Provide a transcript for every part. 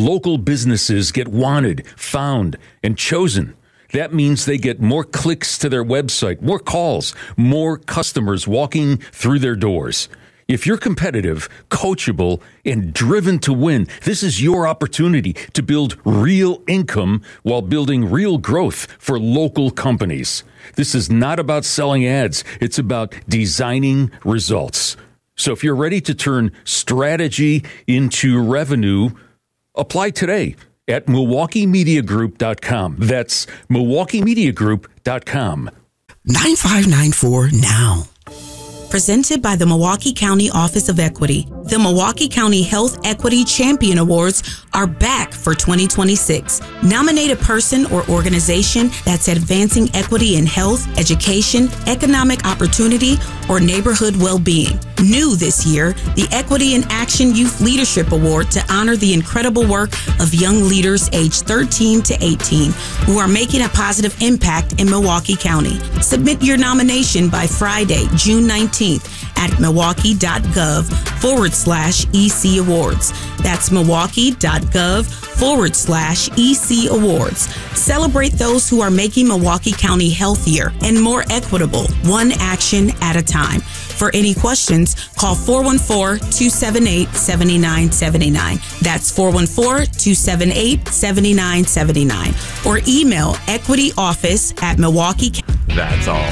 local businesses get wanted, found, and chosen. That means they get more clicks to their website, more calls, more customers walking through their doors. If you're competitive, coachable, and driven to win, this is your opportunity to build real income while building real growth for local companies. This is not about selling ads. It's about designing results. So if you're ready to turn strategy into revenue, apply today at MilwaukeeMediaGroup.com. That's MilwaukeeMediaGroup.com. 9594 now. Presented by the Milwaukee County Office of Equity, the Milwaukee County Health Equity Champion Awards are back for 2026. Nominate a person or organization that's advancing equity in health, education, economic opportunity, or neighborhood well-being. New this year, the Equity in Action Youth Leadership Award to honor the incredible work of young leaders aged 13 to 18 who are making a positive impact in Milwaukee County. Submit your nomination by Friday, June 19th at milwaukee.gov/EC Awards. That's milwaukee.gov/EC Awards. Celebrate those who are making Milwaukee County healthier and more equitable, one action at a time. For any questions, call 414-278-7979. That's 414-278-7979. Or email equityoffice@Milwaukee. That's all.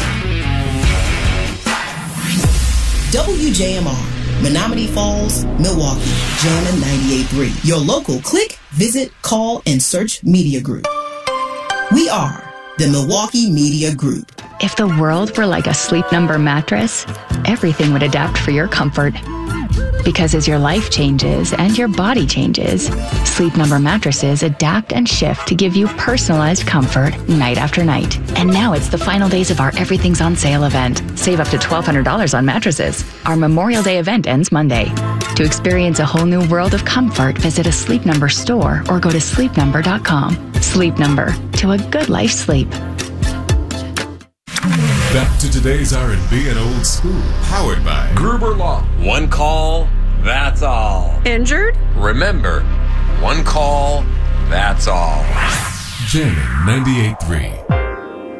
WJMR, Menominee Falls, Milwaukee, Jammin' 98.3. Your local click, visit, call, and search media group. We are the Milwaukee Media Group. If the world were like a Sleep Number mattress, everything would adapt for your comfort. Because as your life changes and your body changes, Sleep Number mattresses adapt and shift to give you personalized comfort night after night. And now it's the final days of our Everything's on Sale event. Save up to $1,200 on mattresses. Our Memorial Day event ends Monday. To experience a whole new world of comfort, visit a Sleep Number store or go to sleepnumber.com. Sleep Number, to a good life sleep. Back to today's R&B and old school, powered by Gruber Law. One call, that's all. Injured? Remember, one call, that's all. Jammin' 98.3.